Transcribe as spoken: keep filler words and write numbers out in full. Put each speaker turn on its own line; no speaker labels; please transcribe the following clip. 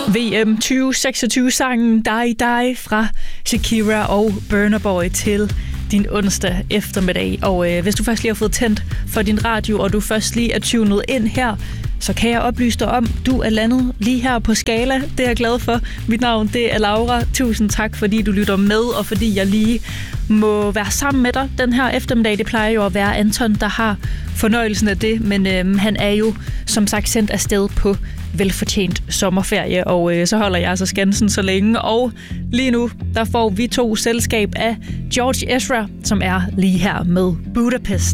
V M tyve seksogtyve-sangen Die Die fra Shakira og Burna Boy til din onsdag eftermiddag. Og øh, hvis du først lige har fået tændt for din radio, og du først lige er tunet ind her, så kan jeg oplyse dig om, du er landet lige her på Skala. Det er jeg glad for. Mit navn, det er Laura. Tusind tak, fordi du lytter med, og fordi jeg lige må være sammen med dig den her eftermiddag. Det plejer jo at være Anton, der har fornøjelsen af det, men øh, han er jo som sagt sendt afsted på velfortjent sommerferie, og øh, så holder jeg så skansen så længe. Og lige nu, der får vi to selskab af George Ezra, som er lige her med Budapest.